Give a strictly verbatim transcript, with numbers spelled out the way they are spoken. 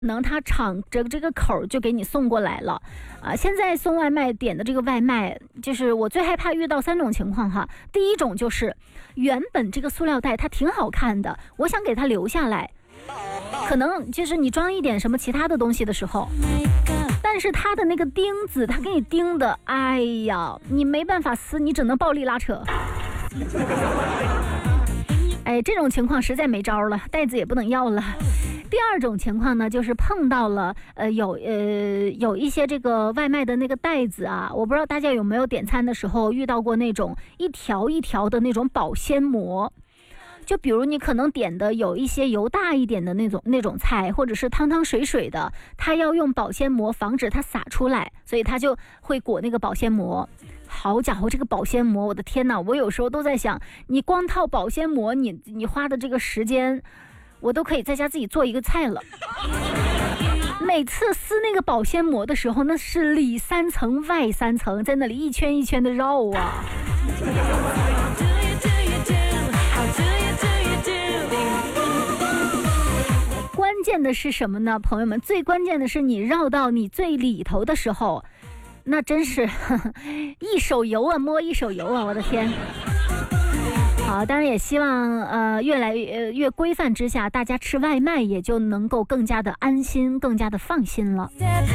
可能他敞着这个口就给你送过来了啊。现在送外卖点的这个外卖，就是我最害怕遇到三种情况哈。第一种就是原本这个塑料袋它挺好看的，我想给它留下来，可能就是你装一点什么其他的东西的时候，但是它的那个钉子它给你钉的，哎呀，你没办法撕，你只能暴力拉扯。哎，这种情况实在没招了，袋子也不能要了。第二种情况呢，就是碰到了呃有呃有一些这个外卖的那个袋子啊，我不知道大家有没有点餐的时候遇到过那种一条一条的那种保鲜膜。就比如你可能点的有一些油大一点的那种那种菜，或者是汤汤水水的，它要用保鲜膜防止它洒出来，所以它就会裹那个保鲜膜。好家伙，这个保鲜膜，我的天哪！我有时候都在想，你光套保鲜膜，你你花的这个时间，我都可以在家自己做一个菜了。每次撕那个保鲜膜的时候，那是里三层外三层，在那里一圈一圈的绕啊。关键的是什么呢，朋友们？最关键的是你绕到你最里头的时候，那真是呵呵一手油啊，摸一手油啊，我的天！好，当然也希望呃越来越越规范之下，大家吃外卖也就能够更加的安心，更加的放心了。